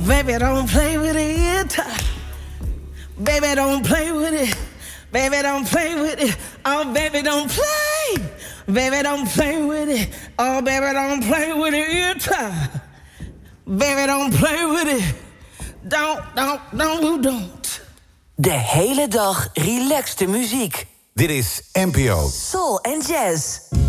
Baby, don't play with it. Baby, don't play with it. Baby, don't play with it. Oh, baby, don't play. Baby, don't play with it. Oh, baby, don't play with it. Baby, don't play with it. Don't. De hele dag relaxte muziek. Dit is NPO. Soul en jazz.